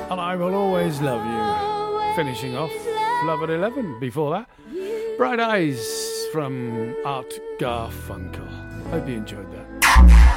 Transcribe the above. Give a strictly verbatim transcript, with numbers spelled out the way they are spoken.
And I Will Always Love You. Finishing off Love at eleven. Before that, Bright Eyes from Art Garfunkel. Hope you enjoyed that.